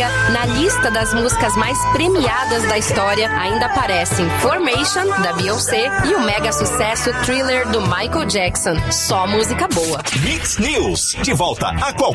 Gaga. Na lista das músicas mais premiadas da história ainda aparecem Formation, da Beyoncé, e o mega sucesso Thriller, do Michael Jackson. Só música boa. Mix News, de volta a qualquer